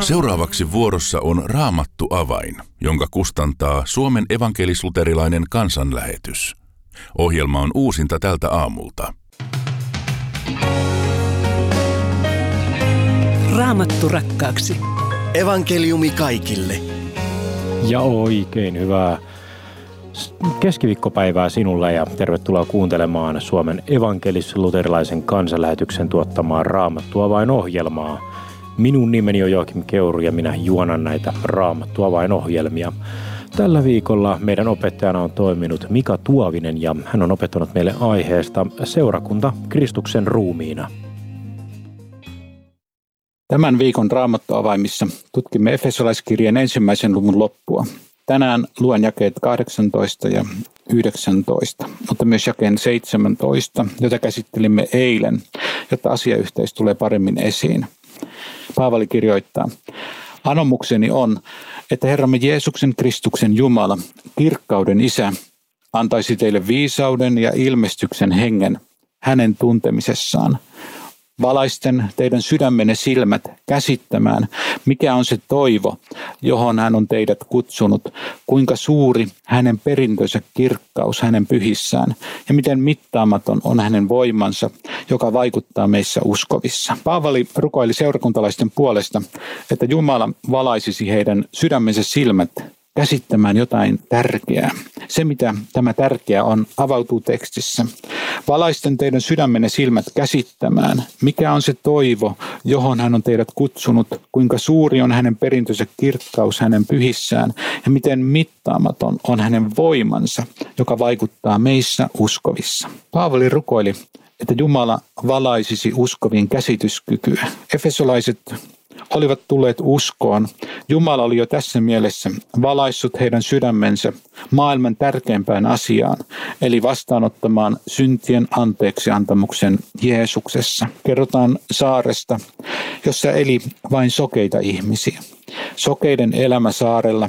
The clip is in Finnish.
Seuraavaksi vuorossa on Raamattu-avain, jonka kustantaa Suomen evankelis-luterilainen kansanlähetys. Ohjelma on uusinta tältä aamulta. Raamattu rakkaaksi. Evankeliumi kaikille. Ja oikein hyvää keskiviikkopäivää sinulle ja tervetuloa kuuntelemaan Suomen evankelis-luterilaisen kansanlähetyksen tuottamaa Raamattu-avain-ohjelmaa. Minun nimeni on Joakim Keuru ja minä juonan näitä Raamattu-avain-ohjelmia. Tällä viikolla meidän opettajana on toiminut Mika Tuovinen ja hän on opettanut meille aiheesta seurakunta Kristuksen ruumiina. Tämän viikon Raamattu-avaimissa tutkimme Efesolaiskirjeen 1. luvun loppua. Tänään luen jakeet 18 ja 19, mutta myös jakeen 17, jota käsittelimme eilen, jotta asiayhteys tulee paremmin esiin. Paavali kirjoittaa: anomukseni on, että Herramme Jeesuksen Kristuksen Jumala, kirkkauden Isä, antaisi teille viisauden ja ilmestyksen hengen hänen tuntemisessaan. Valaisten teidän sydämenne silmät käsittämään, mikä on se toivo, johon hän on teidät kutsunut, kuinka suuri hänen perintönsä kirkkaus hänen pyhissään ja miten mittaamaton on hänen voimansa, joka vaikuttaa meissä uskovissa. Paavali rukoili seurakuntalaisten puolesta, että Jumala valaisisi heidän sydämensä silmät käsittämään jotain tärkeää. Se, mitä tämä tärkeä on, avautuu tekstissä. Valaisten teidän sydämenne silmät käsittämään, mikä on se toivo, johon hän on teidät kutsunut, kuinka suuri on hänen perintönsä kirkkaus hänen pyhissään ja miten mittaamaton on hänen voimansa, joka vaikuttaa meissä uskovissa. Paavali rukoili, että Jumala valaisisi uskovien käsityskykyä. Efesolaiset olivat tulleet uskoon. Jumala oli jo tässä mielessä valaissut heidän sydämensä maailman tärkeimpään asiaan, eli vastaanottamaan syntien anteeksiantamuksen Jeesuksessa. Kerrotaan saaresta, jossa eli vain sokeita ihmisiä. Sokeiden elämä saarella